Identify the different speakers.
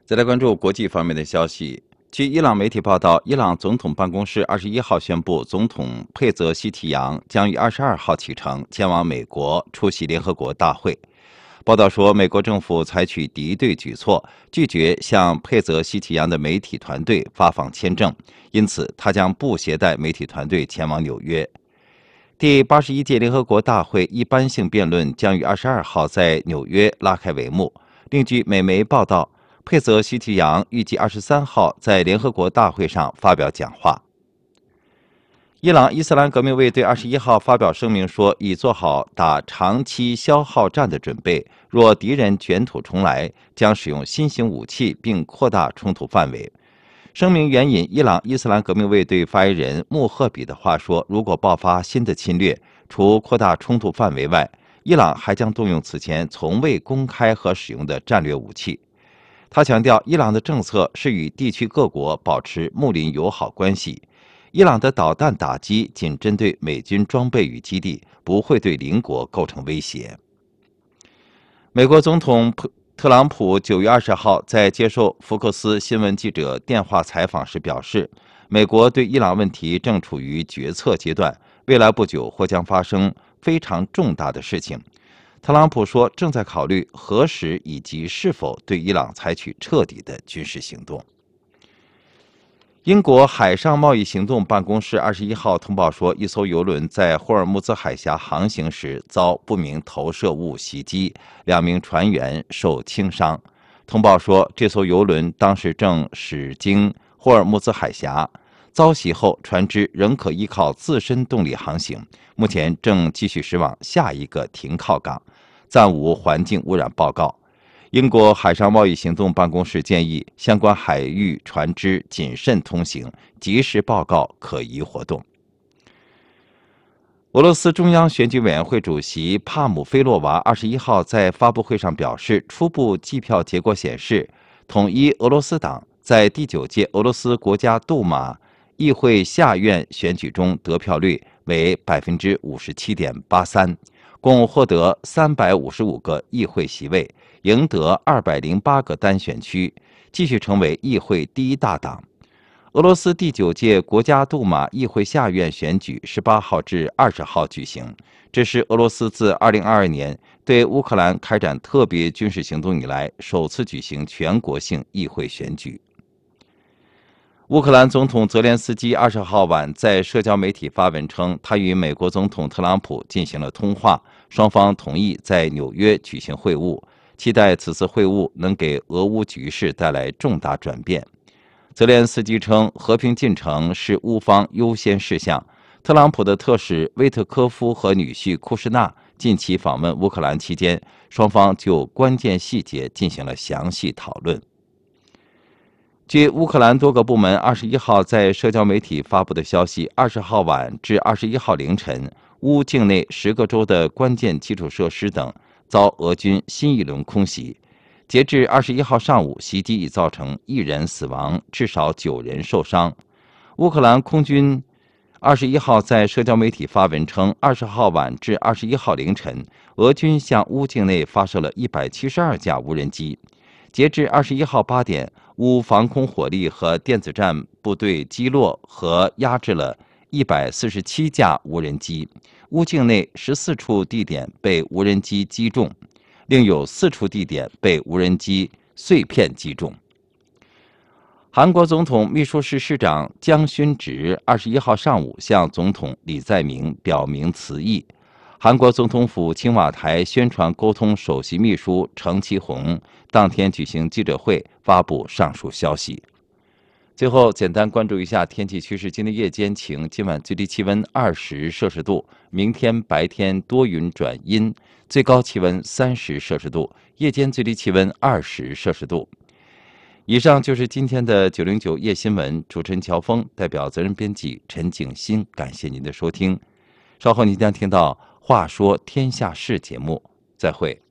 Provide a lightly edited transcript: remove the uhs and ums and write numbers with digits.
Speaker 1: 再来关注国际方面的消息。据伊朗媒体报道，伊朗总统办公室21号宣布，总统佩泽西提扬将于22号启程前往美国出席联合国大会。报道说，美国政府采取敌对举措，拒绝向佩泽西提扬的媒体团队发放签证，因此他将不携带媒体团队前往纽约。第81届联合国大会一般性辩论将于22号在纽约拉开帷幕。另据美媒报道，佩泽西提扬预计23号在联合国大会上发表讲话。伊朗伊斯兰革命卫队21号发表声明说，已做好打长期消耗战的准备，若敌人卷土重来，将使用新型武器并扩大冲突范围。声明援引伊朗伊斯兰革命卫队发言人穆赫比的话说，如果爆发新的侵略，除扩大冲突范围外，伊朗还将动用此前从未公开和使用的战略武器。他强调，伊朗的政策是与地区各国保持睦邻友好关系。伊朗的导弹打击仅针对美军装备与基地，不会对邻国构成威胁。美国总统特朗普9月20号在接受福克斯新闻记者电话采访时表示，美国对伊朗问题正处于决策阶段，未来不久或将发生非常重大的事情。特朗普说，正在考虑何时以及是否对伊朗采取彻底的军事行动。英国海上贸易行动办公室21号通报说，一艘邮轮在霍尔木兹海峡航行时遭不明投射物袭击，2名船员受轻伤。通报说，这艘邮轮当时正驶经霍尔木兹海峡，遭袭后船只仍可依靠自身动力航行，目前正继续驶往下一个停靠港，暂无环境污染报告。英国海上贸易行动办公室建议相关海域船只谨慎通行，及时报告可疑活动。俄罗斯中央选举委员会主席帕姆菲洛娃21号在发布会上表示，初步计票结果显示，统一俄罗斯党在第9届俄罗斯国家杜马议会下院选举中得票率为 57.83%， 共获得355个议会席位，赢得208个单选区，继续成为议会第一大党。俄罗斯第9届国家杜马议会下院选举18号至20号举行，这是俄罗斯自2022年对乌克兰开展特别军事行动以来首次举行全国性议会选举。乌克兰总统泽连斯基20号晚在社交媒体发文称，他与美国总统特朗普进行了通话，双方同意在纽约举行会晤，期待此次会晤能给俄乌局势带来重大转变。泽连斯基称，和平进程是乌方优先事项。特朗普的特使威特科夫和女婿库什纳近期访问乌克兰期间，双方就关键细节进行了详细讨论。据乌克兰多个部门21号在社交媒体发布的消息，20号晚至21号凌晨，乌境内10个州的关键基础设施等遭俄军新一轮空袭。截至21号上午，袭击已造成1人死亡，至少9人受伤。乌克兰空军21号在社交媒体发文称，20号晚至21号凌晨，俄军向乌境内发射了172架无人机。截至21号8点，乌防空火力和电子战部队击落和压制了147架无人机，乌境内14处地点被无人机击中，另有4处地点被无人机碎片击中。韩国总统秘书室室长姜勋植21号上午向总统李在明表明辞意。韩国总统府青瓦台宣传沟通首席秘书程其宏当天举行记者会，发布上述消息。最后，简单关注一下天气趋势。今天夜间晴，今晚最低气温20摄氏度，明天白天多云转阴，最高气温30摄氏度，夜间最低气温20摄氏度。以上就是今天的909夜新闻，主持人乔峰，代表责任编辑陈景欣，感谢您的收听。稍后您将听到《话说天下事》节目，再会。